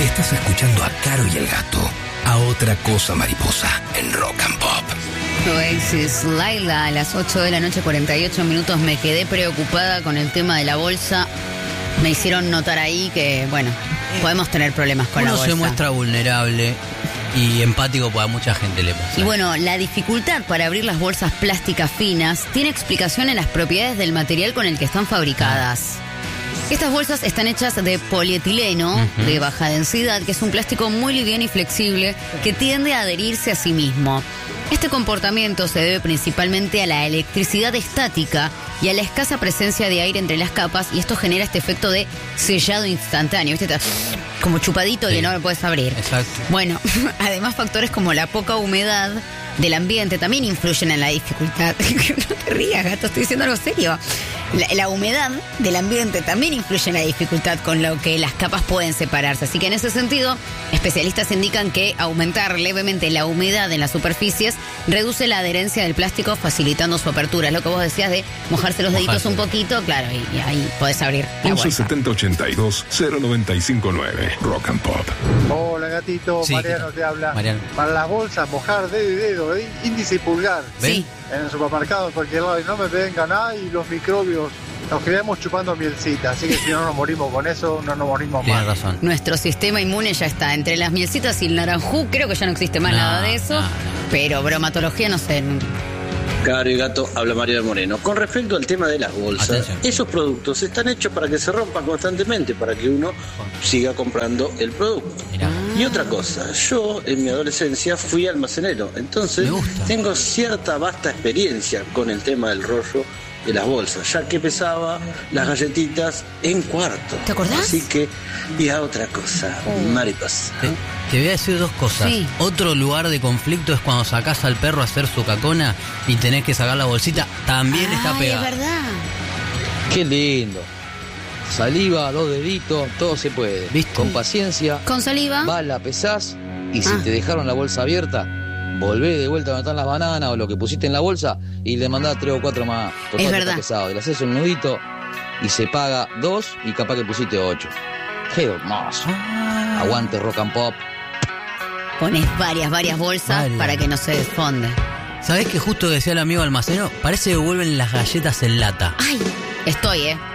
Estás escuchando a Caro y el Gato, a Otra Cosa Mariposa, en Rock and Pop. Oasis, Laila, a las 8 de la noche, 48 minutos. Me quedé preocupada con el tema de la bolsa. Me hicieron notar ahí que, bueno, podemos tener problemas con la bolsa. Uno se muestra vulnerable y empático, porque a mucha gente le pasa. Y bueno, la dificultad para abrir las bolsas plásticas finas tiene explicación en las propiedades del material con el que están fabricadas. Estas bolsas están hechas de polietileno de baja densidad, que es un plástico muy liviano y flexible que tiende a adherirse a sí mismo. Este comportamiento se debe principalmente a la electricidad estática y a la escasa presencia de aire entre las capas, y esto genera este efecto de sellado instantáneo. ¿Viste? Como chupadito, sí, y no lo puedes abrir. Exacto. Bueno, además factores como la poca humedad del ambiente también influyen en la dificultad. No te rías, Gato, estoy diciendo algo serio. La humedad del ambiente también influye en la dificultad con lo que las capas pueden separarse. Así que en ese sentido, especialistas indican que aumentar levemente la humedad en las superficies reduce la adherencia del plástico, facilitando su apertura. Es lo que vos decías de mojarse los deditos un poquito, claro, y ahí podés abrir la bolsa. 117082-0959, Rock and Pop. Hola, Gatito, Sí, Mariano te habla. Mariano. Para las bolsas, mojar dedo y dedo, índice y pulgar. Sí. En el supermercado, en cualquier lado, y no me vengan, y los microbios, nos quedamos chupando mielcita, así que si no nos morimos con eso, no nos morimos Tienes más. razón. Nuestro sistema inmune ya está entre las mielcitas y el naranjú. Creo que ya no existe más nada de eso. Pero bromatología, no sé. Caro y Gato, habla María Moreno. Con respecto al tema de las bolsas, Atención. esos productos están hechos para que se rompan constantemente, para que uno siga comprando el producto. Mirá. Y otra cosa, yo en mi adolescencia fui almacenero, entonces Me gusta. tengo cierta vasta experiencia con el tema del rollo de las bolsas, ya que pesaba las galletitas en cuarto. ¿Te acordás? Así que, y a otra cosa, mariposa. Te voy a decir dos cosas. Sí. Otro lugar de conflicto es cuando sacás al perro a hacer su cacona y tenés que sacar la bolsita. También está pegada. Es verdad. Qué lindo. Saliva, 2 deditos, todo se puede. ¿Viste? Con paciencia, Con saliva. vas, la pesás y si te dejaron la bolsa abierta, volvé de vuelta donde están las bananas o lo que pusiste en la bolsa y le mandás 3 o 4 más. Total, Es que verdad. está pesado. Y le haces un nudito y se paga 2 y capaz que pusiste 8. Qué hermoso. Aguante Rock and Pop. Pones varias bolsas Varias. para que no se desfonde. ¿Sabés que justo decía el amigo almacenero? Parece que vuelven las galletas en lata. Ay, estoy,